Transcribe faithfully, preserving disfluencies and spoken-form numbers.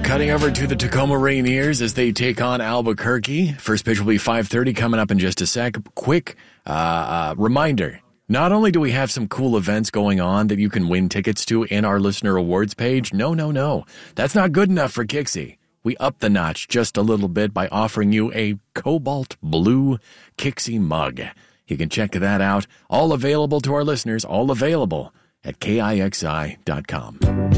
Cutting over to the Tacoma Rainiers as they take on Albuquerque. First pitch will be five thirty coming up in just a sec. Quick uh, uh, reminder. Not only do we have some cool events going on that you can win tickets to in our listener awards page, no, no, no. That's not good enough for Kixie. We upped the notch just a little bit by offering you a cobalt blue Kixie mug. You can check that out. All available to our listeners, all available at K I X I dot com.